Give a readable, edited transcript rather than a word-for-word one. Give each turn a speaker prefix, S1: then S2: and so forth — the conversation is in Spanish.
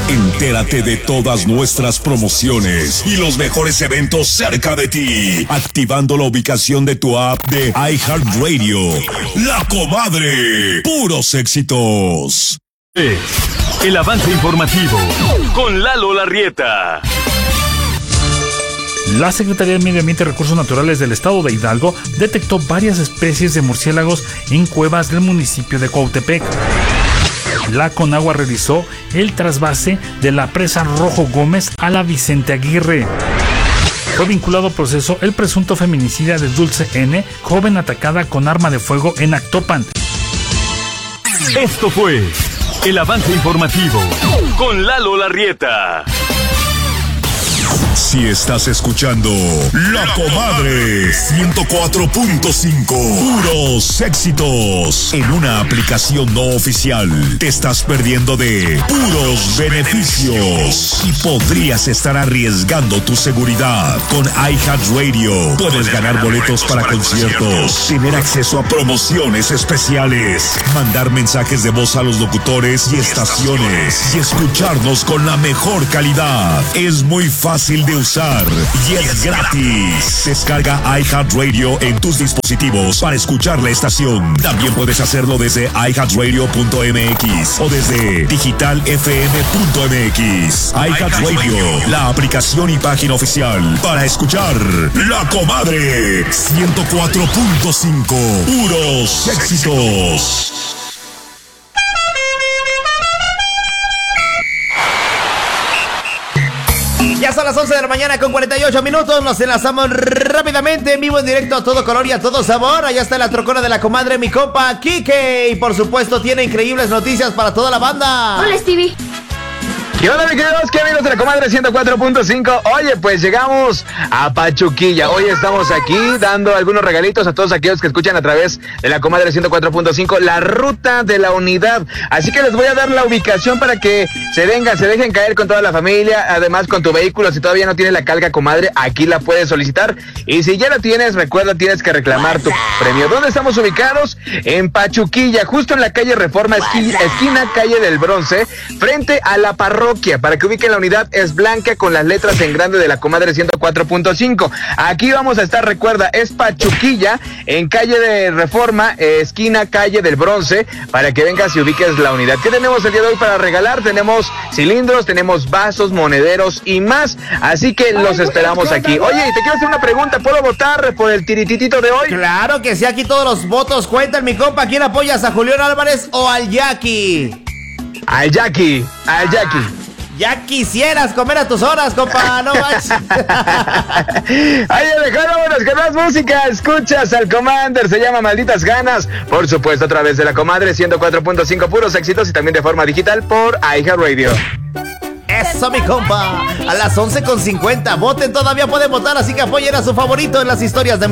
S1: Entérate de todas nuestras promociones y los mejores eventos cerca de ti, activando la ubicación de tu app de iHeartRadio. La Comadre, puros éxitos.
S2: El avance informativo con Lalo Larrieta.
S3: La Secretaría de Medio Ambiente y Recursos Naturales del Estado de Hidalgo detectó varias especies de murciélagos en cuevas del municipio de Cuautepec. La Conagua realizó el trasvase de la presa Rojo Gómez a la Vicente Aguirre. Fue vinculado al proceso el presunto feminicida de Dulce N., joven atacada con arma de fuego en Actopan.
S2: Esto fue el avance informativo con Lalo Larrieta.
S1: Si estás escuchando La Comadre 104.5, puros éxitos, en una aplicación no oficial, te estás perdiendo de puros beneficios y podrías estar arriesgando tu seguridad. Con iHeartRadio puedes ganar boletos para conciertos, tener acceso a promociones especiales, mandar mensajes de voz a los locutores y estaciones y escucharnos con la mejor calidad. Es muy fácil de usar y es gratis. Descarga iHeartRadio en tus dispositivos para escuchar la estación. También puedes hacerlo desde iHeartRadio.mx o desde digitalfm.mx. iHeartRadio, la aplicación y página oficial para escuchar La Comadre 104.5, puros éxitos.
S4: Ya son las 11 de la mañana con 48 minutos. Nos enlazamos rápidamente en vivo, en directo, a todo color y a todo sabor. Allá está la trocona de la comadre, mi compa Kike. Y por supuesto tiene increíbles noticias para toda la banda.
S5: Hola, Stevie.
S6: ¿Qué onda, mi queridos? ¿Qué amigos de la Comadre 104.5? Oye, pues llegamos a Pachuquilla. Hoy estamos aquí dando algunos regalitos a todos aquellos que escuchan a través de la Comadre 104.5, la ruta de la unidad. Así que les voy a dar la ubicación para que se dejen caer con toda la familia. Además, con tu vehículo, si todavía no tienes la calca Comadre, aquí la puedes solicitar. Y si ya la tienes, recuerda, tienes que reclamar tu premio. ¿Dónde estamos ubicados? En Pachuquilla, justo en la calle Reforma, esquina calle del Bronce, frente a la parroquia. Para que ubiquen la unidad, es blanca con las letras en grande de la Comadre 104.5. Aquí vamos a estar, recuerda, es Pachuquilla, en calle de Reforma, esquina calle del Bronce, para que vengas y ubiques la unidad. ¿Qué tenemos el día de hoy para regalar? Tenemos cilindros, tenemos vasos, monederos y más, así que los esperamos aquí. Oye, te quiero hacer una pregunta, ¿puedo votar por el tirititito de hoy?
S4: Claro que sí, aquí todos los votos cuentan, mi compa. ¿A quién apoyas? ¿A Julián Álvarez o al Jackie?
S6: Al Jackie.
S4: Ya quisieras comer a tus horas, compa, no manches.
S6: Ay, vámonos con más música. Escuchas al Commander, se llama Malditas Ganas. Por supuesto, a través de la Comadre 104.5, puros éxitos, y también de forma digital por iHeartRadio.
S4: Eso, mi compa. A las 11:50. Voten, todavía pueden votar, así que apoyen a su favorito en las historias de mi